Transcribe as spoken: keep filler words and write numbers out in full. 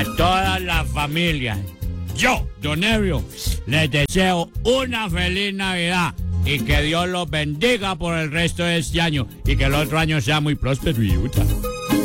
todas las familias, yo, Don Ebrio, les deseo una feliz Navidad y que Dios los bendiga por el resto de este año y que el otro año sea muy próspero y útil.